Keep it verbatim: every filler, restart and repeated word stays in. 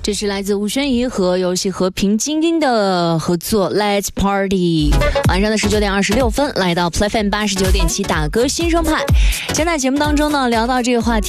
这是来自吴宣仪和游戏和平精英的合作 Let's Party。 晚上的十九点二十六分，来到 Play F M 八十九点七打歌新生派。现在节目当中呢，聊到这个话题